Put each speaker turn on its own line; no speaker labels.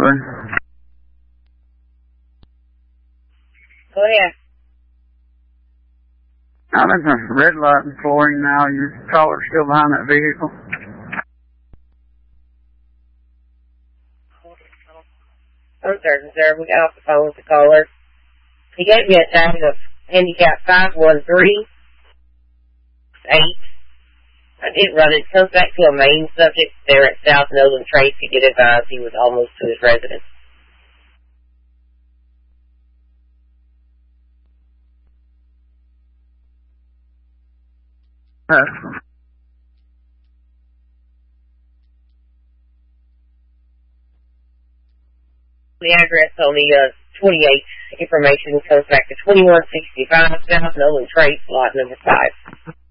sorry.
Go ahead.
I'm in the red light and flooring now. Your caller's still behind that vehicle.
I'm certain, sir. We got off the phone with the caller. He gave me a tag of handicap 5138. I did run it. It comes back to a main subject there at South Nolan Trace. He did advise he was almost to his residence. The address on the 28 information comes back to 2165 South Nolan Trace, lot number 5.